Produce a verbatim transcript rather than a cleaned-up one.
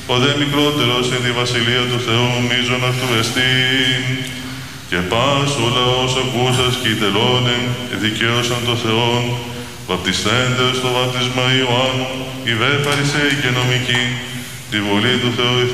ο δε μικρότερος εν τη βασιλεία του Θεού μείζωνα του εστίν. Και πας ο λαός ακούσας και τελώνε, δικαίωσαν το Θεόν, βαπτισθέντες στο βάπτισμα Ιωάννου, οι δε Φαρισαίοι και νομικοί, τη βολή του Θεού